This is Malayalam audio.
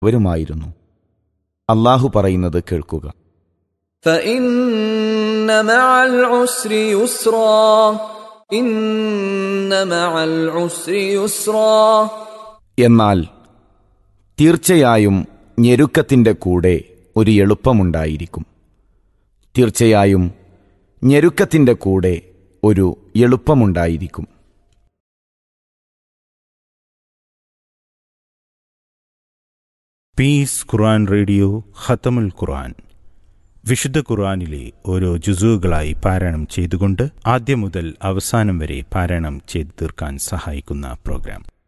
വരുമായിരുന്നു. അല്ലാഹു പറയുന്നത് കേൾക്കുക. فإن مع العسر يسرا إن مع العسر يسرا എന്നാൽ തീർച്ചയായും ഞെരുക്കത്തിൻ്റെ കൂടെ ഒരു എളുപ്പമുണ്ടായിരിക്കും. തീർച്ചയായും ഞെരുക്കത്തിൻ്റെ കൂടെ ഒരു എളുപ്പമുണ്ടായിരിക്കും. പീസ് ഖുർആൻ റേഡിയോ ഖത്തമുൽ ഖുർആൻ, വിശുദ്ധ ഖുർആനിലെ ഓരോ ജുസുകളായി പാരായണം ചെയ്തുകൊണ്ട് ആദ്യം മുതൽ അവസാനം വരെ പാരായണം ചെയ്തു തീർക്കാൻ സഹായിക്കുന്ന പ്രോഗ്രാം.